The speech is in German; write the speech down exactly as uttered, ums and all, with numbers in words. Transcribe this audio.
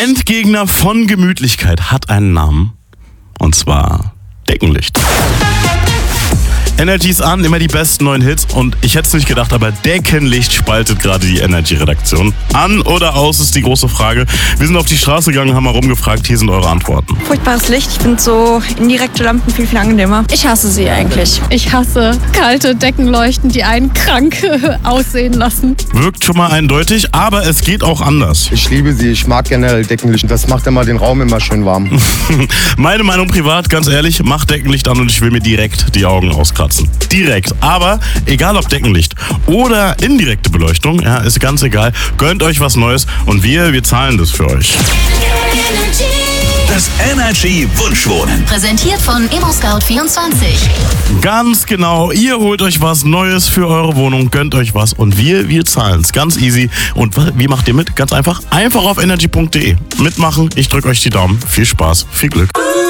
Endgegner von Gemütlichkeit hat einen Namen. Und zwar Deckenlicht. Energy ist an, immer die besten neuen Hits und ich hätte es nicht gedacht, aber Deckenlicht spaltet gerade die Energy-Redaktion. An oder aus ist die große Frage. Wir sind auf die Straße gegangen, haben mal rumgefragt, hier sind eure Antworten. Furchtbares Licht, ich finde so indirekte Lampen viel, viel angenehmer. Ich hasse sie eigentlich. Ich hasse kalte Deckenleuchten, die einen krank aussehen lassen. Wirkt schon mal eindeutig, aber es geht auch anders. Ich liebe sie, ich mag generell Deckenlicht. Das macht immer den Raum immer schön warm. Meine Meinung privat, ganz ehrlich, macht Deckenlicht an und ich will mir direkt die Augen auskratzen. Direkt. Aber egal ob Deckenlicht oder indirekte Beleuchtung, ja, ist ganz egal. Gönnt euch was Neues und wir, wir zahlen das für euch. Das Energy Wunschwohnen. Präsentiert von ImmoScout vierundzwanzig. Ganz genau. Ihr holt euch was Neues für eure Wohnung, gönnt euch was und wir, wir zahlen es. Ganz easy. Und wie macht ihr mit? Ganz einfach. Einfach auf energy punkt de mitmachen. Ich drücke euch die Daumen. Viel Spaß, viel Glück.